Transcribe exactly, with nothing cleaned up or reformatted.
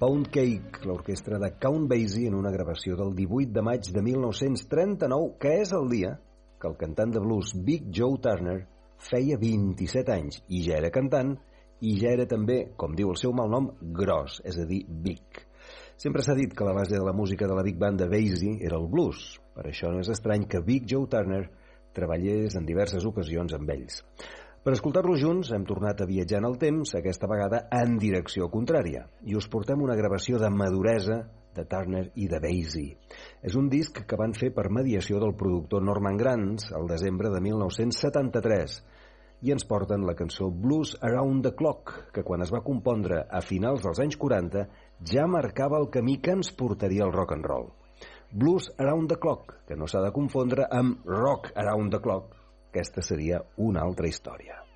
Pound Cake, l'orquestra de Count Basie en una gravació del divuit de maig de mil nou-cents trenta-nou, que és el dia que el cantant de blues Big Joe Turner feia vint-i-set anys i ja era cantant i ja era també, com diu el seu malnom, gros, és a dir, big. Sempre s'ha dit que la base de la música de la Big Band de Basie era el blues. Per això no és estrany que Big Joe Turner treballés en diverses ocasions amb ells. Per escoltar-los junts hem tornat a viatjar en el temps, aquesta vegada en direcció contrària, i us portem una gravació de maduresa de Turner i de Basie. És un disc que van fer per mediació del productor Norman Granz al desembre de mil nou-cents setanta-tres i ens porten la cançó Blues Around the Clock, que quan es va compondre a finals dels anys quaranta ja marcava el camí que ens portaria al rock and roll. Blues Around the Clock, que no s'ha de confondre amb Rock Around the Clock. Aquesta seria una altra història.